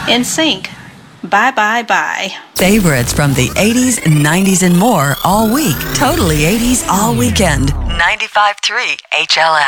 In sync. Bye, bye, bye. Favorites from the 80s, 90s, and more all week. Totally 80s all weekend. 95.3 HLF.